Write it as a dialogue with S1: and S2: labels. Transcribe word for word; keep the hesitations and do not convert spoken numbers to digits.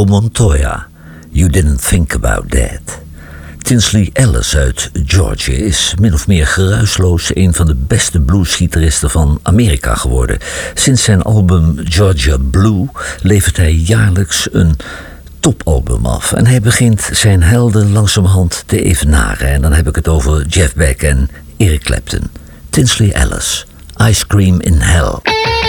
S1: Oh Montoya, you didn't think about that. Tinsley Ellis uit Georgia is min of meer geruisloos een van de beste bluesgitaristen van Amerika geworden. Sinds zijn album Georgia Blue levert hij jaarlijks een topalbum af. En hij begint zijn helden langzamerhand te evenaren. En dan heb ik het over Jeff Beck en Eric Clapton. Tinsley Ellis, Ice Cream in Hell.